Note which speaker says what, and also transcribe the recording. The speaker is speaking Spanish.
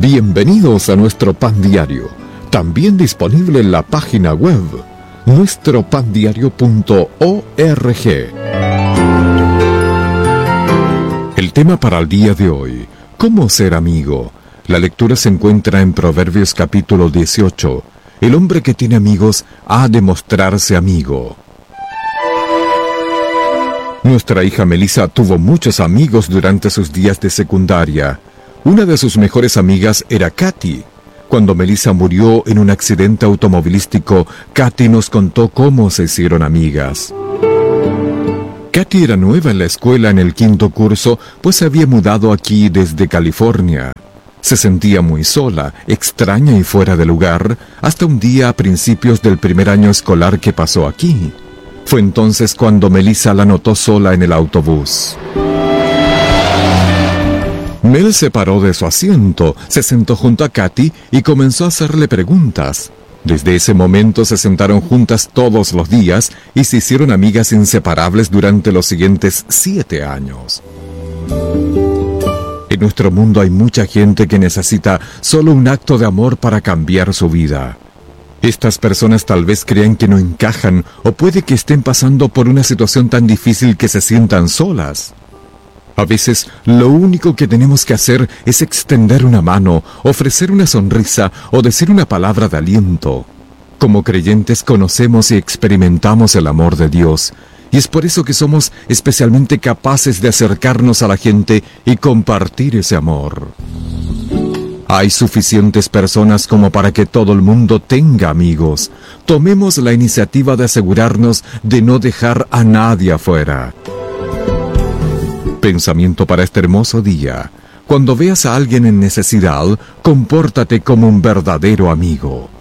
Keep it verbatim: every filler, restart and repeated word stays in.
Speaker 1: Bienvenidos a nuestro Pan Diario, también disponible en la página web nuestro pan diario punto org. El tema para el día de hoy: ¿cómo ser amigo? La lectura se encuentra en Proverbios capítulo dieciocho. El hombre que tiene amigos ha de mostrarse amigo. Nuestra hija Melissa tuvo muchos amigos durante sus días de secundaria. Una de sus mejores amigas era Katy. Cuando Melissa murió en un accidente automovilístico, Katy nos contó cómo se hicieron amigas. Katy era nueva en la escuela en el quinto curso, pues se había mudado aquí desde California. Se sentía muy sola, extraña y fuera de lugar, hasta un día a principios del primer año escolar que pasó aquí. Fue entonces cuando Melissa la notó sola en el autobús. Mel se paró de su asiento, se sentó junto a Katy y comenzó a hacerle preguntas. Desde ese momento se sentaron juntas todos los días y se hicieron amigas inseparables durante los siguientes siete años. En nuestro mundo hay mucha gente que necesita solo un acto de amor para cambiar su vida. Estas personas tal vez crean que no encajan o puede que estén pasando por una situación tan difícil que se sientan solas. A veces, lo único que tenemos que hacer es extender una mano, ofrecer una sonrisa o decir una palabra de aliento. Como creyentes conocemos y experimentamos el amor de Dios, y es por eso que somos especialmente capaces de acercarnos a la gente y compartir ese amor. Hay suficientes personas como para que todo el mundo tenga amigos. Tomemos la iniciativa de asegurarnos de no dejar a nadie afuera. Pensamiento para este hermoso día: cuando veas a alguien en necesidad, compórtate como un verdadero amigo.